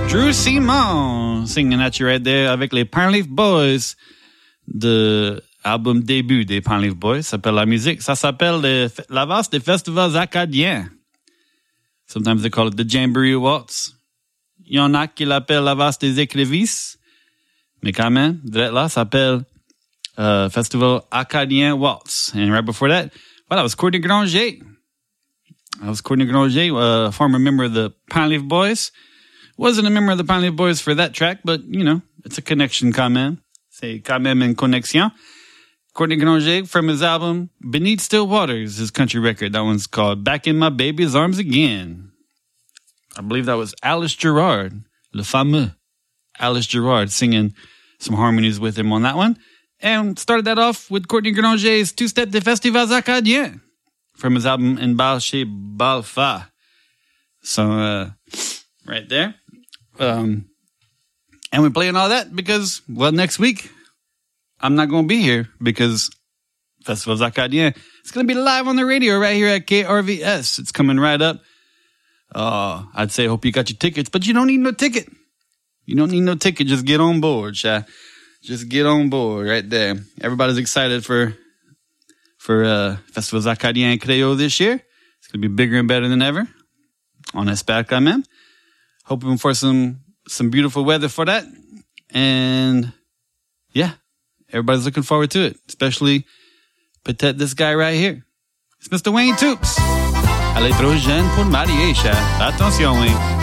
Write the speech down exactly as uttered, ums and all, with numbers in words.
Drew Simon singing at you right there avec les Pineleaf Boys de album début des Pineleaf Boys. Ça s'appelle la musique. Ça s'appelle le, la valse des festivals acadiens. Sometimes they call it the Jamboree Waltz. Il y en a qui l'appellent la valse des écrevisses. Mais quand même, direct là, ça s'appelle uh, Festival Acadien Waltz. And right before that, well, that was Courtney Granger. That was Courtney Granger, a former member of the Pineleaf Boys. Wasn't a member of the Pineleaf Boys for that track, but, you know, it's a connection quand même. C'est quand même une connexion. Courtney Granger from his album Beneath Still Waters, his country record. That one's called Back in My Baby's Arms Again. I believe that was Alice Gerard, le fameux Alice Gerard, singing some harmonies with him on that one. And started that off with Courtney Granger's Two-Step des Festivals Acadiens from his album In Bal Chez Balfa. So, uh, right there. Um, and we're playing all that because, well, next week, I'm not going to be here because Festivals Acadiens, it's going to be live on the radio right here at K R V S. It's coming right up. Uh, I'd say, hope you got your tickets, but you don't need no ticket. You don't need no ticket. Just get on board, Sha. Just get on board right there. Everybody's excited for, for, uh, Festivals Acadiens Créole this year. It's going to be bigger and better than ever. On espère quand même. Hoping for some, some beautiful weather for that. And yeah, everybody's looking forward to it, especially peut-être this guy right here. It's Mister Wayne Toops. À l'étrogène pour marier, Sha. Attention, Wayne.